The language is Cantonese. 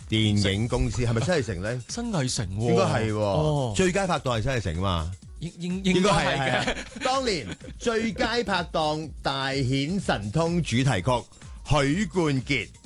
電影公司係咪新藝城咧？ 新藝城喎， 應該係喎。 哦最佳拍檔係新藝城啊嘛。 應該係嘅。 當年最佳拍檔大顯神通主題曲，許冠傑。